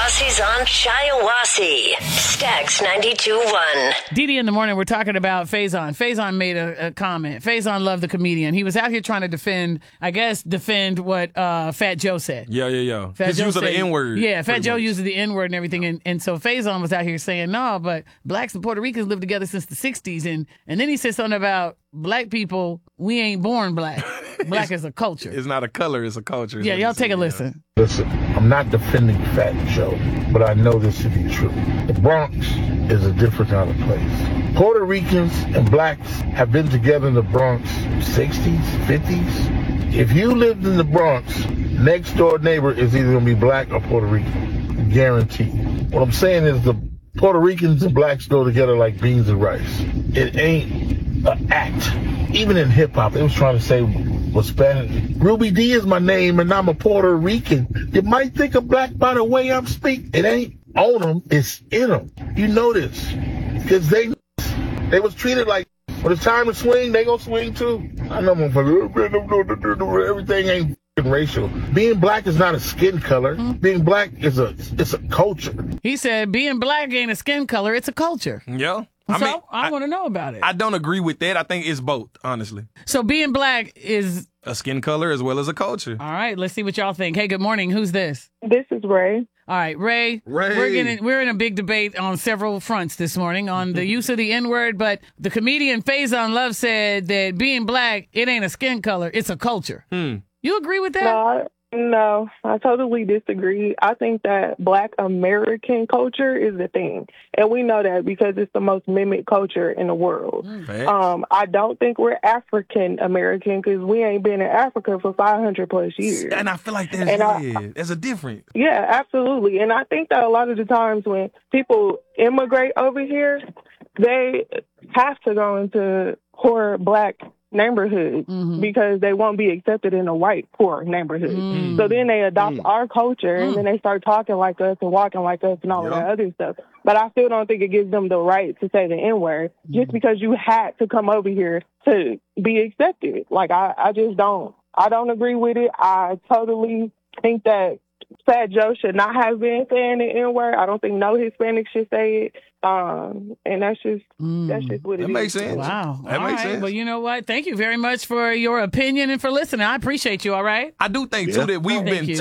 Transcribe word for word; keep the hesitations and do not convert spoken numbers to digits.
Rossi's on Shiawassee. Stax ninety-two point one. Didi in the morning, we're talking about Faison. Faison made a, a comment. Faison loved the comedian. He was out here trying to defend, I guess, defend what uh, Fat Joe said. Yeah, yeah, yeah. Fat His Joe use of the said- N-word. Yeah, Fat Joe much. uses the N-word and everything. And, and so Faison was out here saying, no, but blacks and Puerto Ricans lived together since the sixties. And, and then he said something about black people, we ain't born black. Black is a culture. It's not a color, it's a culture. Yeah, y'all take a Yeah. listen. Listen, I'm not defending Fat Joe, but I know this to be true. The Bronx is a different kind of place. Puerto Ricans and blacks have been together in the Bronx sixties, fifties. If you lived in the Bronx, next door neighbor is either going to be black or Puerto Rican. Guaranteed. What I'm saying is the Puerto Ricans and blacks go together like beans and rice. It ain't an act. Even in hip hop, they was trying to say was Spanish. Ruby D is my name and I'm a Puerto Rican. You might think I'm black by the way I'm speaking. It ain't on them, it's in them. You know this. Because they they was treated like when it's time to swing, they gonna swing too. I know motherfucker, everything ain't racial. Being black is not a skin color. Mm-hmm. Being black is a it's a culture. He said being black ain't a skin color, it's a culture. Yeah. I I so mean, I, I want to know about it. I don't agree with that. I think it's both, honestly. So being black is a skin color as well as a culture. All right, let's see what y'all think. Hey, good morning. Who's this? This is Ray. All right, Ray. Ray. We're getting we're in a big debate on several fronts this morning on the use of the N-word, but the comedian Faison Love said that being black, it ain't a skin color, it's a culture. Hmm. You agree with that? No, I, no, I totally disagree. I think that Black American culture is the thing, and we know that because it's the most mimicked culture in the world. Facts. Um, I don't think we're African American because we ain't been in Africa for five hundred plus years. And I feel like there's, And I- yeah, there's a difference. Yeah, absolutely. And I think that a lot of the times when people immigrate over here, they have to go into poor Black neighborhoods Mhm. because they won't be accepted in a white poor neighborhood. Mm. So then they adopt Mm. our culture and Mm. then they start talking like us and walking like us and all of Yeah. that other stuff. But I still don't think it gives them the right to say the N-word just because you had to come over here to be accepted. Like, I, I just don't. I don't agree with it. I totally think that Fat Joe should not have been saying the N-word. I don't think no Hispanic should say it. Um, and that's just Mm. that's just what it That is. makes sense. Wow. That All makes right. sense. Well, you know what? Thank you very much for your opinion and for listening. I appreciate you, all right? I do think, Yeah. too, that we've Thank been you.